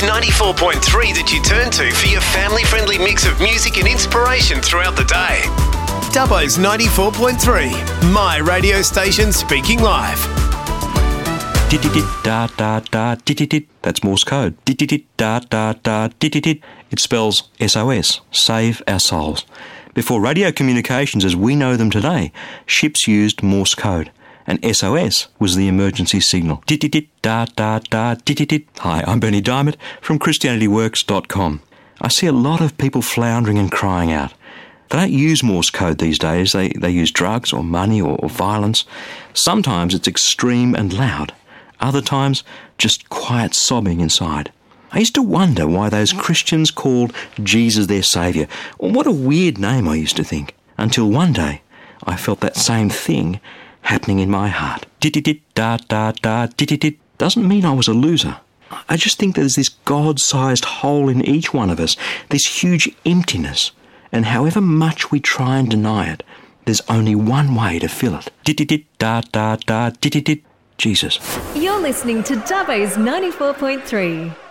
94.3 that you turn to for your family-friendly mix of music and inspiration throughout the day. Dubbo's 94.3, my radio station speaking live. That's Morse code. It spells SOS, save our souls. Before radio communications as we know them today, ships used Morse code, and SOS was the emergency signal. Hi, I'm Bernie Diamond from ChristianityWorks.com. I see a lot of people floundering and crying out. They don't use Morse code these days. They use drugs or money or violence. Sometimes it's extreme and loud. Other times, just quiet sobbing inside. I used to wonder why those Christians called Jesus their saviour. What a weird name, I used to think. Until one day, I felt that same thing happening in my heart. Doesn't mean I was a loser. I just think there's this God-sized hole in each one of us, this huge emptiness. And however much we try and deny it, there's only one way to fill it. Jesus. You're listening to Dubbo's 94.3.